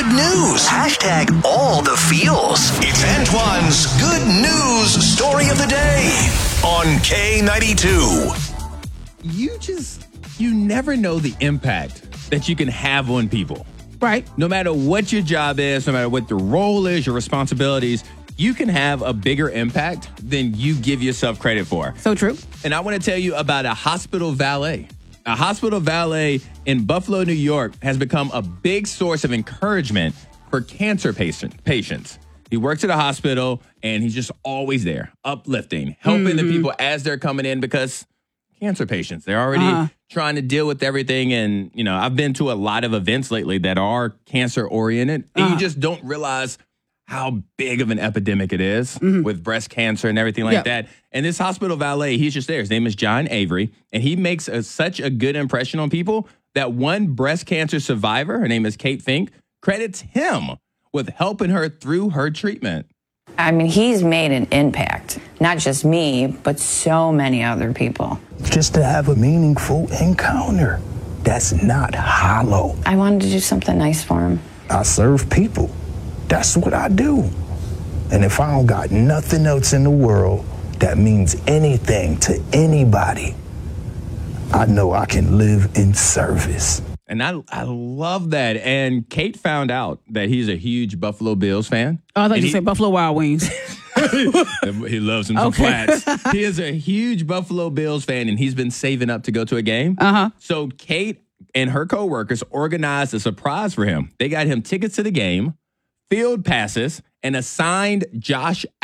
good news. Hashtag all the feels. It's Antoine's good news story of the day on K92. You never know the impact that you can have on people. Right. No matter what your job is, no matter what the role is, your responsibilities, you can have a bigger impact than you give yourself credit for. So true. And I want to tell you about a hospital valet. A hospital valet in Buffalo, New York has become a big source of encouragement for cancer patients. He works at a hospital and he's just always there, uplifting, helping the people as they're coming in because cancer patients, they're already trying to deal with everything. And, you know, I've been to a lot of events lately that are cancer oriented and you just don't realize how big of an epidemic it is with breast cancer and everything like that. And this hospital valet, he's just there. His name is John Avery, and he makes such a good impression on people that one breast cancer survivor, her name is Kate Fink, credits him with helping her through her treatment. I mean, he's made an impact, not just me, but so many other people. Just to have a meaningful encounter that's not hollow. I wanted to do something nice for him. I serve people. That's what I do. And if I don't got nothing else in the world that means anything to anybody, I know I can live in service. And I love that. And Kate found out that he's a huge Buffalo Bills fan. Oh, I thought you said Buffalo Wild Wings. He loves him some flats. He is a huge Buffalo Bills fan, and he's been saving up to go to a game. So Kate and her coworkers organized a surprise for him. They got him tickets to the game, field passes, and assigned Josh